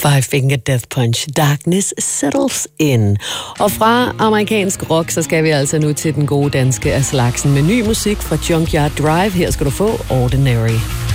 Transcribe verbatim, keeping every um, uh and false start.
Five Finger Death Punch, Darkness Settles In. Og fra amerikansk rock, så skal vi altså nu til den gode danske af slagsen med ny musik fra Junkyard Drive. Her skal du få Ordinary.